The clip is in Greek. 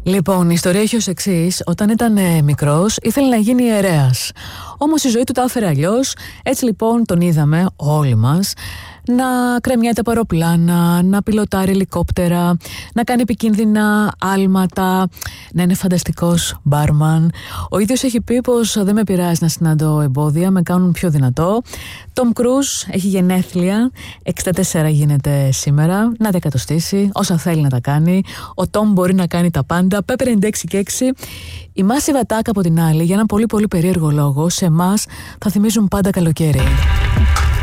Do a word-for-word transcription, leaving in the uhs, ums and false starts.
Λοιπόν, η ιστορία έχει ως εξής. Όταν ήταν ε, μικρός, ήθελε να γίνει ιερέας. Όμως η ζωή του τα έφερε αλλιώς. Έτσι λοιπόν τον είδαμε όλοι μας να κρεμιέται από αεροπλάνα, να πιλοτάρει ελικόπτερα, να κάνει επικίνδυνα άλματα, να είναι φανταστικός μπάρμαν. Ο ίδιος έχει πει πως δεν με πειράζει να συναντώ εμπόδια, με κάνουν πιο δυνατό. Τομ Κρούζ έχει γενέθλια, εξήντα τέσσερα γίνεται σήμερα, να τα εκατοστήσει, όσα θέλει να τα κάνει. Ο Τομ μπορεί να κάνει τα πάντα. Πέπερ ενενήντα έξι και έξι. Η Massive Attack από την άλλη, για ένα πολύ πολύ περίεργο λόγο, σε εμάς θα θυμίζουν πάντα καλοκαίρι.